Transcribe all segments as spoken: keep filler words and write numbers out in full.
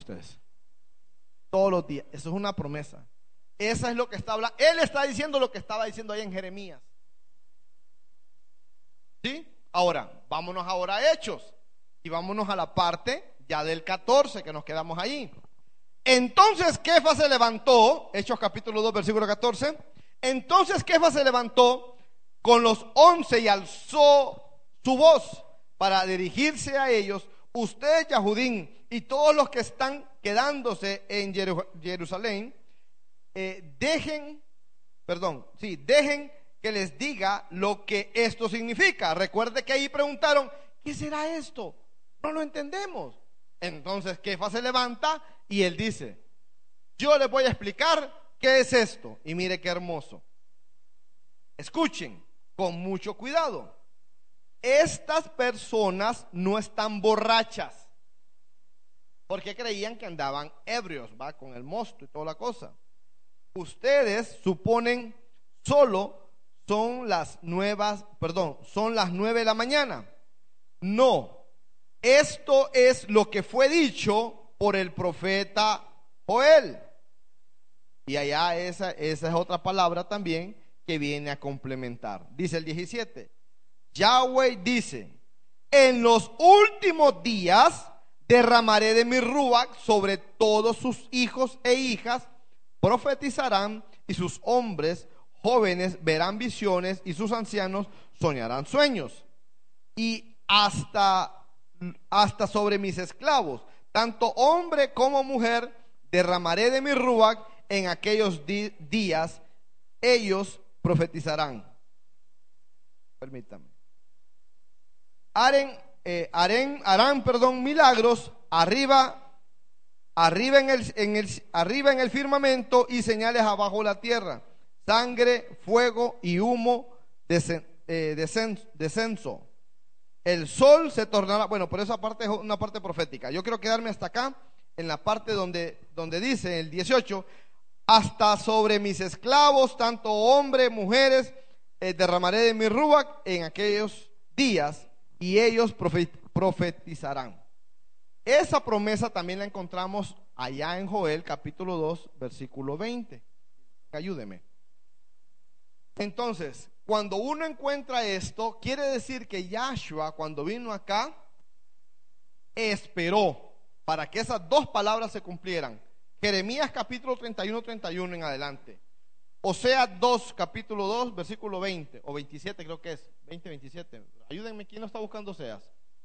ustedes. Todos los días. Eso es una promesa. Esa es lo que está hablando. Él está diciendo lo que estaba diciendo ahí en Jeremías. ¿Sí? Ahora, vámonos ahora a Hechos. Y vámonos a la parte ya del catorce, que nos quedamos ahí. Entonces Kefa se levantó, Hechos capítulo dos, versículo catorce. Entonces Kefa se levantó con los once y alzó su voz para dirigirse a ellos. Ustedes, Yahudín, y todos los que están quedándose en Jerusalén, eh, dejen, perdón, sí, dejen que les diga lo que esto significa. Recuerde que ahí preguntaron, ¿qué será esto? No lo entendemos. Entonces Kefa se levanta y él dice, yo les voy a explicar qué es esto. Y mire qué hermoso. Escuchen con mucho cuidado. Estas personas no están borrachas, porque creían que andaban ebrios, va, con el mosto y toda la cosa. Ustedes suponen solo son las nuevas, perdón, son las nueve de la mañana. No, esto es lo que fue dicho por el profeta Joel. Y allá esa, esa es otra palabra también que viene a complementar. Dice el diecisiete, Yahweh dice, en los últimos días derramaré de mi ruach sobre todos sus hijos e hijas, profetizarán, y sus hombres jóvenes verán visiones, y sus ancianos soñarán sueños. Y hasta, hasta sobre mis esclavos, tanto hombre como mujer, derramaré de mi ruach en aquellos di- días, ellos profetizarán. Permítame. Harán, eh, harán, harán, perdón, milagros arriba, arriba en el, en el, arriba en el firmamento, y señales abajo la tierra, sangre, fuego y humo, desen, eh, descenso, descenso. El sol se tornará, bueno, pero esa parte es una parte profética. Yo quiero quedarme hasta acá, en la parte donde, donde dice el dieciocho, hasta sobre mis esclavos, tanto hombres, mujeres, eh, derramaré de mi ruach en aquellos días, y ellos profetizarán. Esa promesa también la encontramos allá en Joel capítulo dos, versículo veinte. Ayúdeme. Entonces, cuando uno encuentra esto, quiere decir que Yahshua, cuando vino acá, esperó para que esas dos palabras se cumplieran. Jeremías capítulo treinta y uno, treinta y uno en adelante. Oseas dos, capítulo dos, versículo veinte o veintisiete, creo que es veinte, veintisiete. Ayúdenme, ¿quién no está buscando Oseas?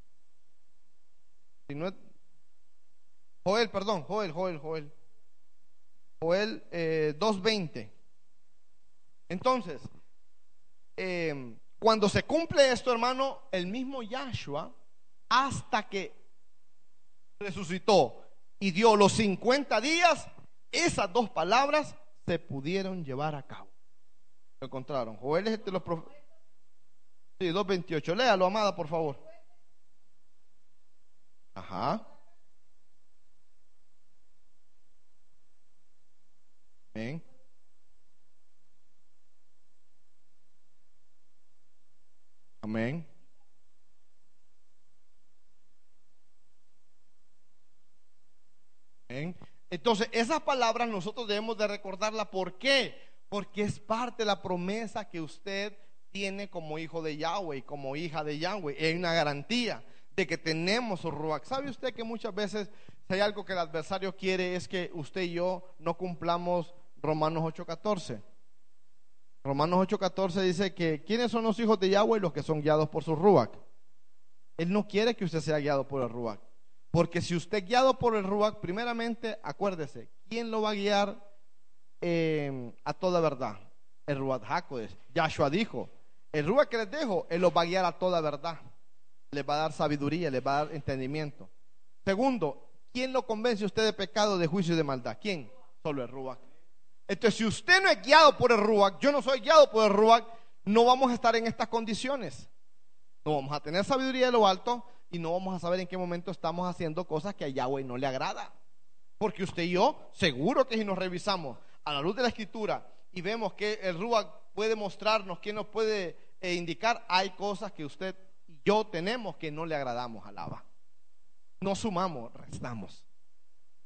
Si no es... Joel, perdón, Joel, Joel, Joel. Joel eh, dos, veinte. Entonces, eh, cuando se cumple esto, hermano, el mismo Yahshua, hasta que resucitó y dio los cincuenta días, esas dos palabras se pudieron llevar a cabo. Lo encontraron. Joel es de los profetas. Sí, dos veintiocho. Léalo, amada, por favor. Ajá. Amén. Amén. Amén. Entonces, esas palabras nosotros debemos de recordarlas. ¿Por qué? Porque es parte de la promesa que usted tiene como hijo de Yahweh, como hija de Yahweh. Es una garantía de que tenemos su ruach. ¿Sabe usted que muchas veces, si hay algo que el adversario quiere, es que usted y yo no cumplamos Romanos ocho catorce? Romanos ocho catorce dice que ¿quiénes son los hijos de Yahweh? Los que son guiados por su ruach. Él no quiere que usted sea guiado por el ruach. Porque si usted es guiado por el ruach, primeramente, acuérdese, ¿quién lo va a guiar eh, a toda verdad? El ruach HaKodesh. Yahshua dijo, el ruach que les dejo, él los va a guiar a toda verdad. Les va a dar sabiduría, les va a dar entendimiento. Segundo, ¿quién lo convence a usted de pecado, de juicio y de maldad? ¿Quién? Solo el ruach. Entonces, si usted no es guiado por el ruach, yo no soy guiado por el ruach, no vamos a estar en estas condiciones. No vamos a tener sabiduría de lo alto y no vamos a saber en qué momento estamos haciendo cosas que a Yahweh no le agrada. Porque usted y yo, seguro que si nos revisamos a la luz de la escritura y vemos que el ruach puede mostrarnos, que nos puede eh, indicar, hay cosas que usted y yo tenemos que no le agradamos a Alaba. No sumamos, restamos.